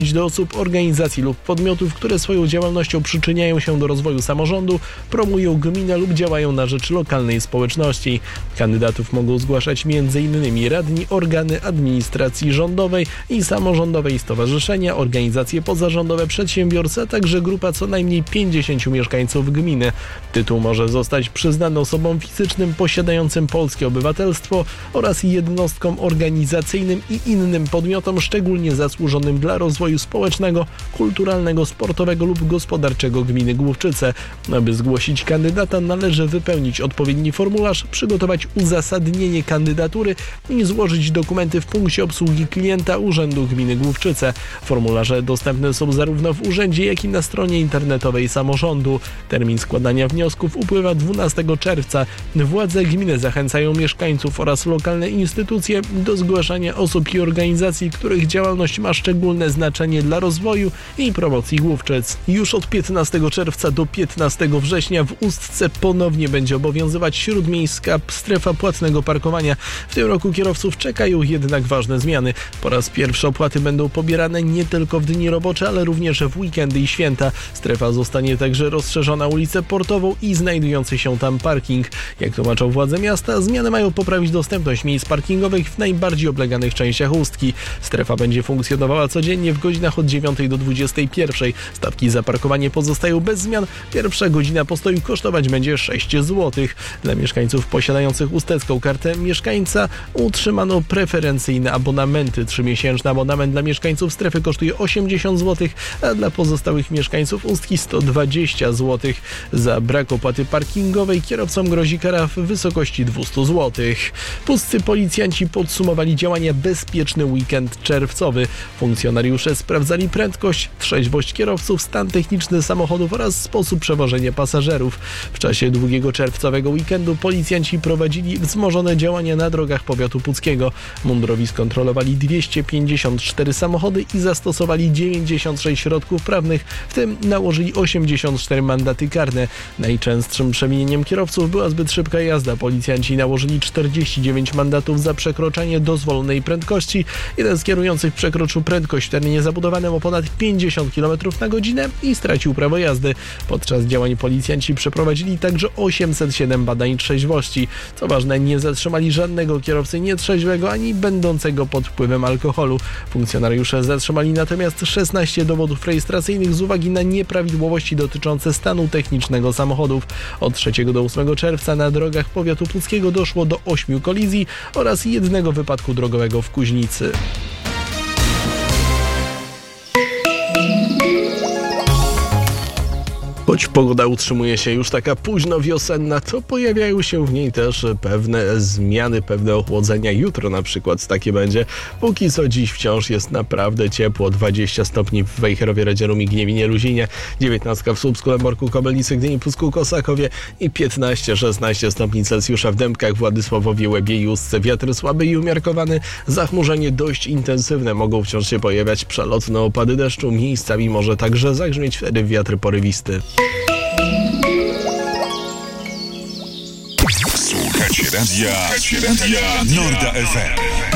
do osób, organizacji lub podmiotów, które swoją działalnością przyczyniają się do rozwoju samorządu, promują gminę lub działają na rzecz lokalnej społeczności. Kandydatów mogą zgłaszać m.in. radni, organy administracji rządowej i samorządowej, stowarzyszenia, organizacje pozarządowe, przedsiębiorcy, a także grupa co najmniej 50 mieszkańców gminy. Tytuł może zostać przyznany osobom fizycznym posiadającym polskie obywatelstwo oraz jednostkom organizacyjnym i innym podmiotom szczególnie zasłużonym dla rozwoju społecznego, kulturalnego, sportowego lub gospodarczego gminy Główczyce. Aby zgłosić kandydata, należy wypełnić odpowiedni formularz, przygotować uzasadnienie kandydatury i złożyć dokumenty w punkcie obsługi klienta Urzędu Gminy Główczyce. Formularze dostępne są zarówno w urzędzie, jak i na stronie internetowej samorządu. Termin składania wniosków upływa 12 czerwca. Władze gminy zachęcają mieszkańców oraz lokalne instytucje do zgłaszania osób i organizacji, których działalność ma szczególne znaczenie dla rozwoju i promocji Główczyc. Już od 15 czerwca do 15 września w Ustce ponownie będzie obowiązywać śródmiejska strefa płatnego parkowania. W tym roku kierowców czekają jednak ważne zmiany. Po raz pierwszy opłaty będą pobierane nie tylko w dni robocze, ale również w weekendy i święta. Strefa zostanie także rozszerzona ulicę Portową i znajdujący się tam parking. Jak tłumaczą władze miasta, zmiany mają poprawić dostępność miejsc parkingowych w najbardziej obleganych częściach Ustki. Strefa będzie funkcjonowała codziennie w godzinach od 9 do 21. Stawki za parkowanie pozostają bez zmian. Pierwsza godzina postoju kosztować będzie 6 zł. Dla mieszkańców posiadających ustecką kartę mieszkańca utrzymano preferencyjne abonamenty. 3-miesięczny abonament dla mieszkańców strefy kosztuje 80 zł, a dla pozostałych mieszkańców Ustki 120 zł. Za brak opłaty parkingowej kierowcom grozi kara w wysokości 200 zł. Puscy policjanci podsumowali działania Bezpieczny Weekend Czerwcowy. Funkcjonariusze sprawdzali prędkość, trzeźwość kierowców, stan techniczny samochodów oraz sposób przewożenia pasażerów. W czasie długiego czerwcowego weekendu policjanci prowadzili wzmożone działania na drogach powiatu puckiego. Mundurowi skontrolowali 254 samochody i zastosowali 96 środków prawnych, w tym nałożyli 84 mandaty karne. Najczęstszym przewinieniem kierowców była zbyt szybka jazda. Policjanci nałożyli 49 mandatów za przekroczenie dozwolonej prędkości. Jeden z kierujących przekroczył prędkość w terenie zabudowanym o ponad 50 km na godzinę i stracił prawo jazdy. Podczas działań policjanci przeprowadzili także 807 badań trzeźwości. Co ważne, nie zatrzymali żadnego kierowcy nietrzeźwego ani będącego pod wpływem alkoholu. Funkcjonariusze zatrzymali natomiast 16 dowodów rejestracyjnych z uwagi na nieprawidłowości dotyczące stanu technicznego samochodów. Od 3 do 8 czerwca na drogach powiatu puckiego doszło do 8 kolizji oraz jednego wypadku drogowego w Kuźnicy. Choć pogoda utrzymuje się już taka późno wiosenna, to pojawiają się w niej też pewne zmiany, pewne ochłodzenia. Jutro na przykład takie będzie. Póki co dziś wciąż jest naprawdę ciepło. 20 stopni w Wejherowie, Radzierum i Gniewinie, Luzinie, 19 w Słupsku, Lemborku, Kobylnicy, Gdyni, Pucku, Kosakowie i 15-16 stopni Celsjusza w Dębkach, Władysławowie, Łebie i Ustce. Wiatr słaby i umiarkowany, zachmurzenie dość intensywne. Mogą wciąż się pojawiać przelotne opady deszczu. Miejscami może także zagrzmieć wtedy wiatr porywisty. Słuchacie radia Norda FM.